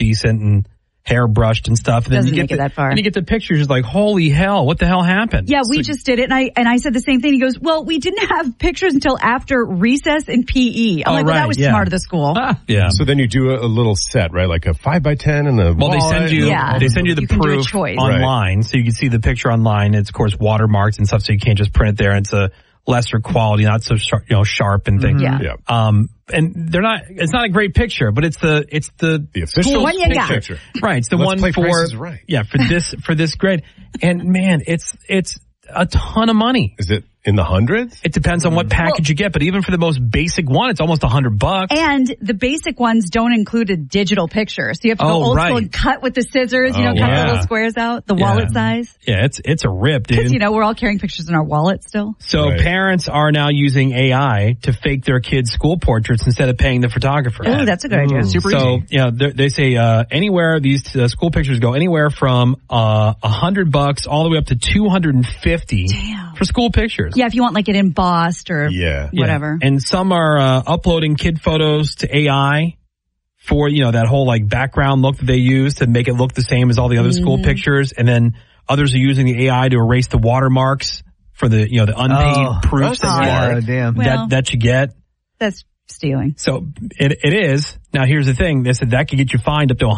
decent and hair brushed and stuff. And then Doesn't make it that far. And you get the pictures, it's like, holy hell, what the hell happened? Yeah, we just did it, and I said the same thing. He goes, well, we didn't have pictures until after recess and PE. I'm like, well, that was smart of the school. Yeah. So then you do a little set, right? Like a 5x10 and a Well, they send you the proof online, right. so you can see the picture online. It's, of course, watermarked and stuff, so you can't just print it there. It's a lesser quality, not so sharp and things. Yeah. And it's not a great picture, but it's the official one you got. picture. Right. It's the Let's one play for, Price is Right. Yeah, for this grade. And man, it's a ton of money. Is it in the hundreds? It depends on what package you get, but even for the most basic one, it's almost $100. And the basic ones don't include a digital picture. So you have to go old school and cut with the scissors, cut the little squares out, the wallet size. Yeah, it's a rip, dude. Because, we're all carrying pictures in our wallet still. So parents are now using AI to fake their kids' school portraits instead of paying the photographer. Oh, that's a good idea. Super easy. They say anywhere, these school pictures go anywhere from $100 all the way up to $250 for school pictures. Yeah, if you want like it embossed or whatever. Yeah. And some are uploading kid photos to AI for, that whole like background look that they use to make it look the same as all the other school pictures. And then others are using the AI to erase the watermarks for the, the unpaid proofs that you get. That's stealing. So it is. Now here's the thing. They said that could get you fined up to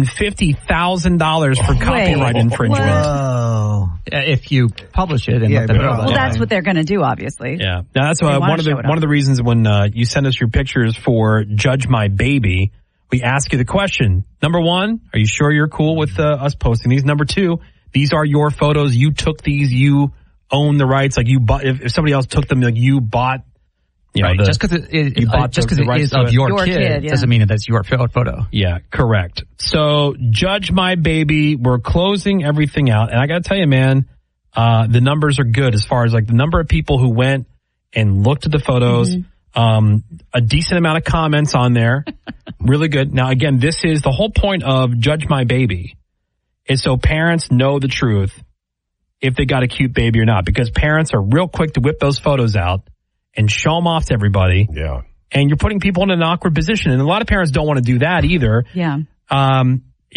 $150,000 for copyright infringement. Whoa. If you publish it and let them know. Well, that's what they're going to do, obviously. Yeah. Now that's one of the reasons when you send us your pictures for Judge My Baby, we ask you the question. Number one, are you sure you're cool with us posting these? Number two, these are your photos. You took these. You own the rights. Like you bought. If somebody else took them, like you bought. Just because it is of your kid doesn't mean that that's your photo. Yeah, correct. So, Judge My Baby, we're closing everything out. And I got to tell you, man, the numbers are good as far as like the number of people who went and looked at the photos. A decent amount of comments on there. Really good. Now, again, this is the whole point of Judge My Baby is so parents know the truth if they got a cute baby or not. Because parents are real quick to whip those photos out and show them off to everybody. Yeah. And you're putting people in an awkward position. And a lot of parents don't want to do that either. Yeah. I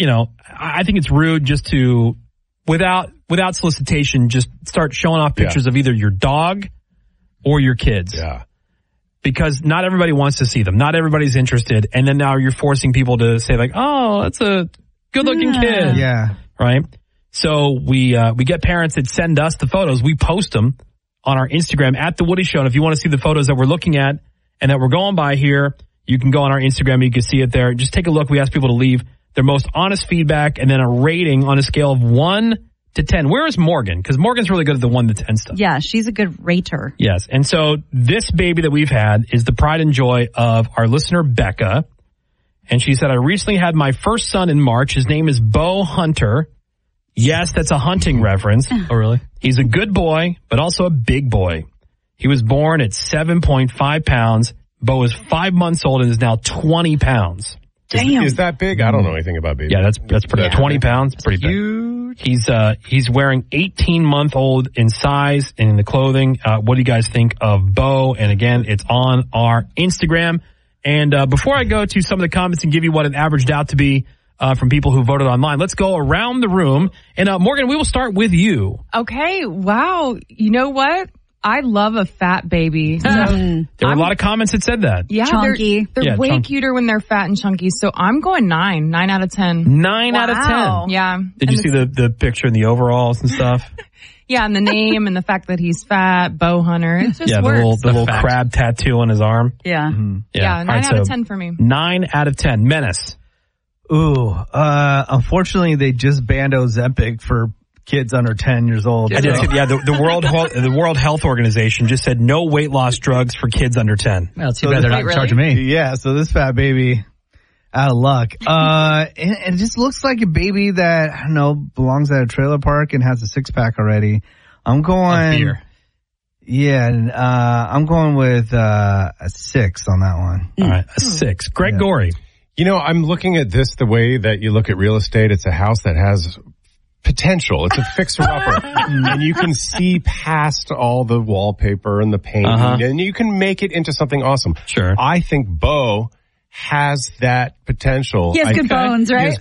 think it's rude just to, without solicitation, just start showing off pictures of either your dog or your kids. Yeah. Because not everybody wants to see them. Not everybody's interested. And then now you're forcing people to say like, oh, that's a good looking kid. Yeah. Right. So we get parents that send us the photos. We post them on our Instagram at The Woody Show. And if you want to see the photos that we're looking at and that we're going by here, you can go on our Instagram and you can see it there. Just take a look. We ask people to leave their most honest feedback and then a rating on a scale of 1 to 10. Where is Morgan? Because Morgan's really good at the 1 to 10 stuff. Yeah, she's a good rater. Yes. And so this baby that we've had is the pride and joy of our listener, Becca. And she said, I recently had my first son in March. His name is Bo Hunter. Yes, that's a hunting reference. Oh, really? He's a good boy, but also a big boy. He was born at 7.5 pounds. Bo is 5 months old and is now 20 pounds. Damn. Is that big? I don't know anything about babies. Yeah, that's pretty. 20 pounds, pretty huge. Big. He's wearing 18-month-old in size and in the clothing. What do you guys think of Bo? And again, it's on our Instagram. And before I go to some of the comments and give you what it averaged out to be from people who voted online, let's go around the room. And Morgan, we will start with you. Okay. Wow. You know what? I love a fat baby. So there were a lot of comments that said that. Yeah, chunky. They're way cuter when they're fat and chunky. So I'm going 9 out of 10. 9 out of 10. Yeah. Did you see the picture and the overalls and stuff? Yeah, and the name and the fact that he's fat, Bo Hunter. It just the works. little crab tattoo on his arm. Yeah. Mm-hmm. Yeah, 9 out of 10 for me. 9 out of 10. Menace. Ooh, unfortunately, they just banned Ozempic for kids under 10 years old. Yeah, the World Health Organization just said no weight loss drugs for kids under 10. Well, too bad they're not charging me. Yeah, so this fat baby, out of luck. And it just looks like a baby that, I don't know, belongs at a trailer park and has a six-pack already. I'm going... beer. Yeah, I'm going with a 6 on that one. All right, a 6. Greg Gorey. You know, I'm looking at this the way that you look at real estate. It's a house that has potential. It's a fixer-upper. And you can see past all the wallpaper and the painting, and you can make it into something awesome. Sure. I think Bo has that potential. He has good bones, right? He has